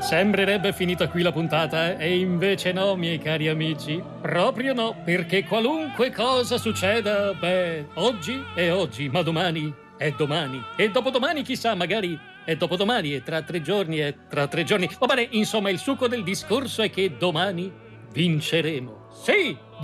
Sembrerebbe finita qui la puntata, e invece no, miei cari amici. Proprio no, perché qualunque cosa succeda, beh, oggi è oggi, ma domani è domani. E dopodomani, chissà, magari è dopodomani, e tra 3 giorni è tra 3 giorni. Va bene, insomma, il succo del discorso è che domani vinceremo. Sì!